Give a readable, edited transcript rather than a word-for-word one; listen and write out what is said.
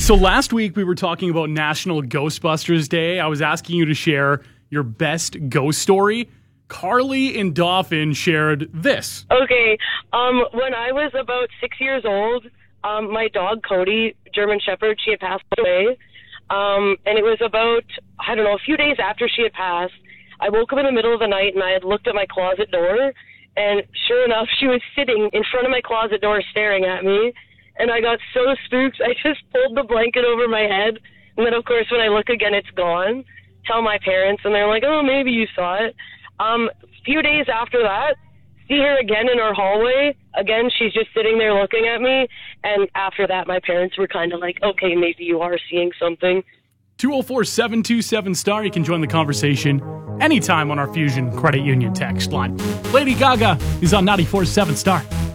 So last week we were talking about National Ghostbusters Day. I was asking you to share your best ghost story. Carly in Dauphin shared this. Okay, when I was about 6 years old, my dog Cody, German Shepherd, she had passed away. And it was about, a few days after she had passed. I woke up in the middle of the night and I had looked at my closet door, and sure enough, she was sitting in front of my closet door staring at me. And I got so spooked, I just pulled the blanket over my head. And then, of course, when I look again, it's gone. Tell my parents, and they're like, oh, maybe you saw it. A few days after that, see her again in our hallway. Again, she's just sitting there looking at me. And after that, my parents were kind of like, okay, maybe you are seeing something. 204-727-STAR. You can join the conversation anytime on our Fusion Credit Union text line. Lady Gaga is on 94.7 STAR.